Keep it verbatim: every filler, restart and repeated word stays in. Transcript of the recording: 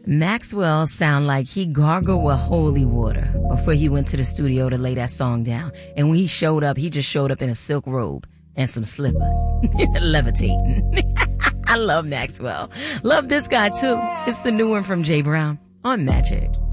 Maxwell sound like he gargled with holy water before he went to the studio to lay that song down. And when he showed up, he just showed up in a silk robe and some slippers, levitating. I love Maxwell. Love this guy too. It's the new one from Jay Brown on Magic.